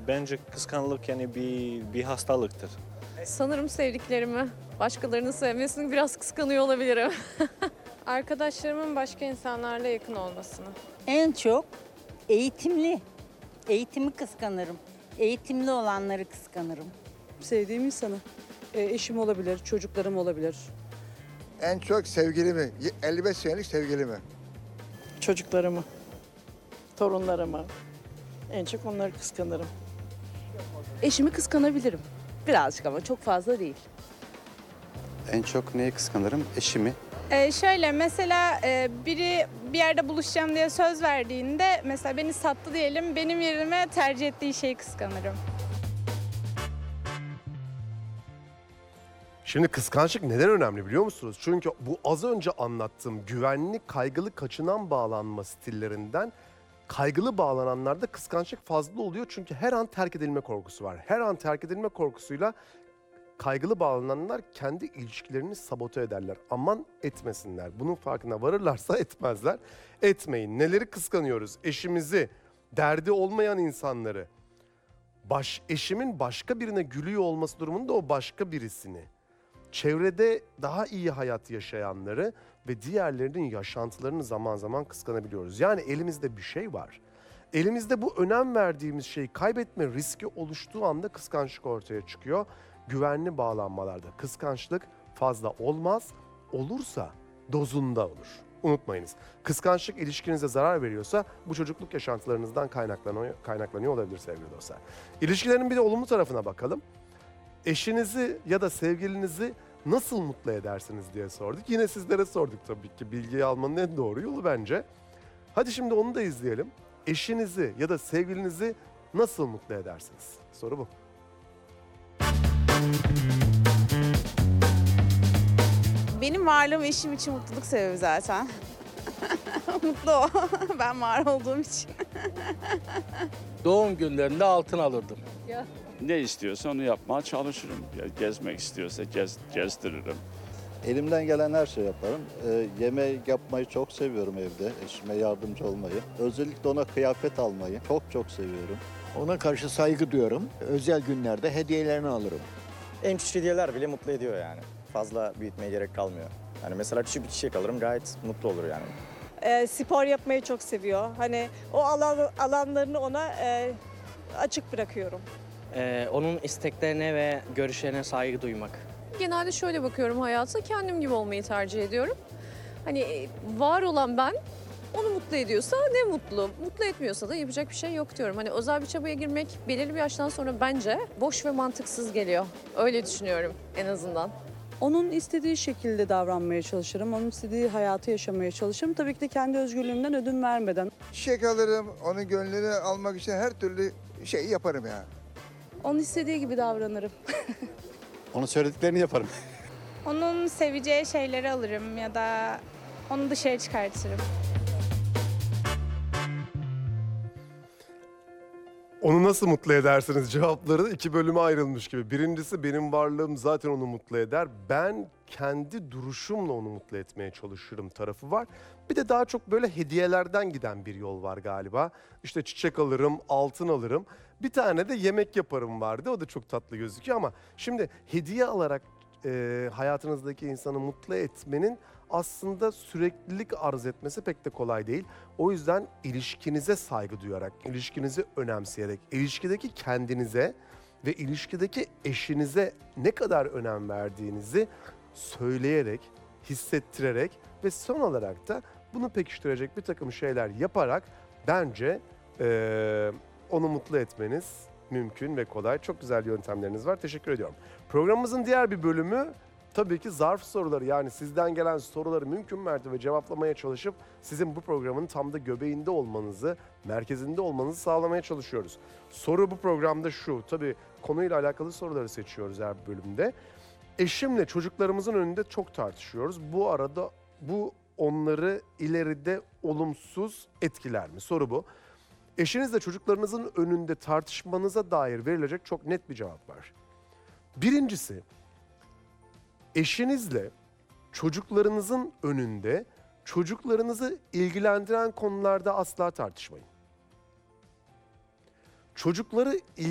Bence kıskançlık yani bir hastalıktır. Sanırım sevdiklerimi, başkalarının sevmesini biraz kıskanıyor olabilirim. Arkadaşlarımın başka insanlarla yakın olmasını. En çok eğitimli. Eğitimi kıskanırım. Eğitimli olanları kıskanırım. Sevdiğim insanı. Eşim olabilir, çocuklarım olabilir. En çok sevgilimi, 55 senelik sevgilimi. Çocuklarımı, torunlarımı. En çok onları kıskanırım. Eşimi kıskanabilirim. Birazcık ama çok fazla değil. En çok neyi kıskanırım? Eşimi. Şöyle mesela biri bir yerde buluşacağım diye söz verdiğinde mesela beni sattı diyelim, benim yerime tercih ettiği şeyi kıskanırım. Şimdi kıskançlık neden önemli biliyor musunuz? Çünkü bu az önce anlattığım güvenli, kaygılı, kaçınan bağlanma stillerinden kaygılı bağlananlarda kıskançlık fazla oluyor. Çünkü her an terk edilme korkusu var. Her an terk edilme korkusuyla kaygılı bağlananlar kendi ilişkilerini sabote ederler. Aman etmesinler. Bunun farkına varırlarsa etmezler. Etmeyin. Neleri kıskanıyoruz? Eşimizi, derdi olmayan insanları. Eşimin başka birine gülüyor olması durumunda o başka birisini. Çevrede daha iyi hayat yaşayanları ve diğerlerinin yaşantılarını zaman zaman kıskanabiliyoruz. Yani elimizde bir şey var. Elimizde bu önem verdiğimiz şeyi kaybetme riski oluştuğu anda kıskançlık ortaya çıkıyor. Güvenli bağlanmalarda kıskançlık fazla olmaz, olursa dozunda olur. Unutmayınız. Kıskançlık ilişkinize zarar veriyorsa bu çocukluk yaşantılarınızdan kaynaklanıyor olabilir sevgili dostlar. İlişkilerin bir de olumlu tarafına bakalım. Eşinizi ya da sevgilinizi nasıl mutlu edersiniz diye sorduk. Yine sizlere sorduk tabii ki. Bilgiyi almanın en doğru yolu bence. Hadi şimdi onu da izleyelim. Eşinizi ya da sevgilinizi nasıl mutlu edersiniz? Soru bu. Benim varlığım eşim için mutluluk sebebi zaten. Mutlu o. Ben var olduğum için. Doğum günlerinde altın alırdım. Ne istiyorsa onu yapmaya çalışırım. Ya, gezmek istiyorsa gezdiririm. Elimden gelen her şeyi yaparım. Yemek yapmayı çok seviyorum evde. Eşime yardımcı olmayı. Özellikle ona kıyafet almayı çok seviyorum. Ona karşı saygı duyuyorum. Özel günlerde hediyelerini alırım. En küçük hediyeler bile mutlu ediyor yani. Fazla büyütmeye gerek kalmıyor. Yani mesela küçük bir çiçek alırım gayet mutlu olur yani. Spor yapmayı çok seviyor. Hani o alanlarını ona açık bırakıyorum. Onun isteklerine ve görüşlerine saygı duymak. Genelde şöyle bakıyorum hayata, kendim gibi olmayı tercih ediyorum. Hani var olan ben, onu mutlu ediyorsa ne mutlu. Mutlu etmiyorsa da yapacak bir şey yok diyorum. Hani özel bir çabaya girmek belirli bir yaştan sonra bence boş ve mantıksız geliyor. Öyle düşünüyorum en azından. Onun istediği şekilde davranmaya çalışırım. Onun istediği hayatı yaşamaya çalışırım. Tabii ki de kendi özgürlüğümden ödün vermeden. Çiçek alırım, onun gönlünü almak için her türlü şey yaparım ya. Onun istediği gibi davranırım. Onun söylediklerini yaparım. Onun seveceği şeyleri alırım ya da onu dışarı çıkartırım. Onu nasıl mutlu edersiniz cevapları da iki bölüme ayrılmış gibi. Birincisi benim varlığım zaten onu mutlu eder. Ben kendi duruşumla onu mutlu etmeye çalışırım tarafı var. Bir de daha çok böyle hediyelerden giden bir yol var galiba. İşte çiçek alırım, altın alırım. Bir tane de yemek yaparım vardı. O da çok tatlı gözüküyor ama şimdi hediye alarak hayatınızdaki insanı mutlu etmenin aslında süreklilik arz etmesi pek de kolay değil. O yüzden ilişkinize saygı duyarak, ilişkinizi önemseyerek, ilişkideki kendinize ve ilişkideki eşinize ne kadar önem verdiğinizi söyleyerek, hissettirerek ve son olarak da bunu pekiştirecek bir takım şeyler yaparak bence onu mutlu etmeniz mümkün ve kolay. Çok güzel yöntemleriniz var. Teşekkür ediyorum. Programımızın diğer bir bölümü tabii ki zarf soruları, yani sizden gelen soruları mümkün mertebe cevaplamaya çalışıp sizin bu programın tam da göbeğinde olmanızı, merkezinde olmanızı sağlamaya çalışıyoruz. Soru bu programda şu, tabii konuyla alakalı soruları seçiyoruz her bölümde. Eşimle çocuklarımızın önünde çok tartışıyoruz. Bu arada bu onları ileride olumsuz etkiler mi? Soru bu. Eşinizle çocuklarınızın önünde tartışmanıza dair verilecek çok net bir cevap var. Birincisi, eşinizle çocuklarınızın önünde çocuklarınızı ilgilendiren konularda asla tartışmayın. Çocukları